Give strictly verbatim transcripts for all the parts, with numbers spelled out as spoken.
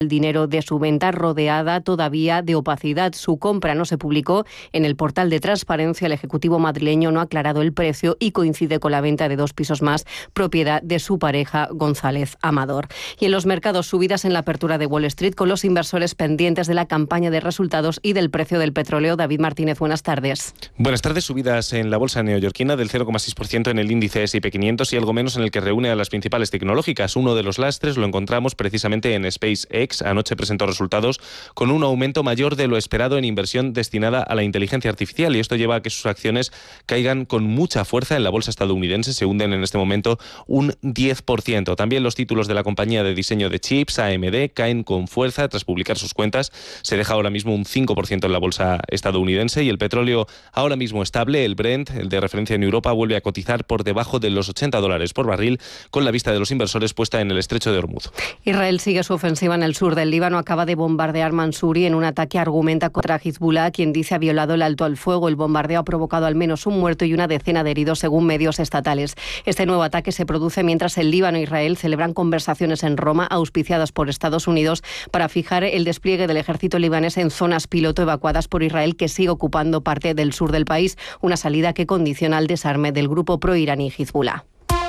el dinero de su venta, rodeada todavía de opacidad. Su compra no se publicó en el portal de transparencia. El Ejecutivo madrileño no ha aclarado el precio y coincide con la venta de dos pisos más, propiedad de su pareja González Amador. Y en los mercados, subidas en la apertura de Wall Street, con los inversores pendientes de la campaña de resultados y del precio del petróleo. David Martínez, buenas tardes. Buenas tardes. Subidas en la bolsa neoyorquina del cero coma seis por ciento en el índice ese y pe quinientos y algo menos en el que reúne a las principales tecnológicas. Uno de los lastres lo encontramos precisamente en SpaceX. Anoche presentó resultados con un aumento mayor de lo esperado en inversión destinada a la inteligencia artificial, y esto lleva a que sus acciones caigan con mucha fuerza en la bolsa estadounidense. Se hunden en este momento un diez por ciento. También los títulos de la compañía de diseño de chips A M D caen con fuerza tras publicar sus cuentas. Se deja ahora mismo un cinco por ciento en la bolsa estadounidense, y el petróleo ahora mismo estable. El Brent, el de referencia en Europa, vuelve a cotizar por debajo de los ochenta dólares por barril, con la vista de los inversores puesta en el estrecho de Hormuz. Israel sigue su ofensiva en el sur del Líbano. Acaba de bombardear Mansuri en un ataque, argumenta, contra Hezbollah, quien dice ha violado el alto al fuego. El bombardeo ha provocado al menos un muerto y una decena de heridos, según medios estatales. Este nuevo ataque se produce mientras el Líbano e Israel celebran conversaciones en Roma, auspiciadas por Estados Unidos, para fijar el despliegue del ejército libanés en zonas piloto evacuadas por Israel, que sigue ocupando parte del sur del país, una salida que condiciona el desarme del grupo proiraní Hezbollah.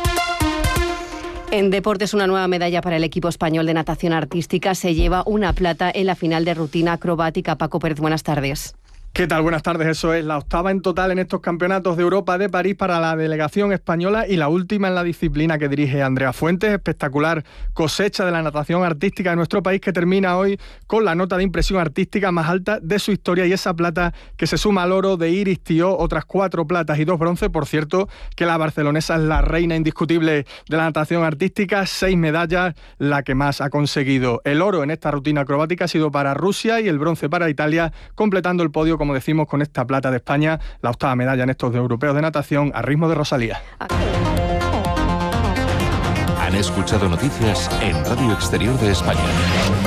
En deportes, una nueva medalla para el equipo español de natación artística. Se lleva una plata en la final de rutina acrobática. Paco Pérez, buenas tardes. ¿Qué tal? Buenas tardes. Eso es la octava en total en estos campeonatos de Europa de París para la delegación española y la última en la disciplina que dirige Andrea Fuentes. Espectacular cosecha de la natación artística de nuestro país, que termina hoy con la nota de impresión artística más alta de su historia, y esa plata que se suma al oro de Iris Tió, otras cuatro platas y dos bronce. Por cierto, que la barcelonesa es la reina indiscutible de la natación artística, seis medallas, la que más ha conseguido. El oro en esta rutina acrobática ha sido para Rusia y el bronce para Italia, completando el podio, como decimos, con esta plata de España, la octava medalla en estos europeos de natación a ritmo de Rosalía. Han escuchado noticias en Radio Exterior de España.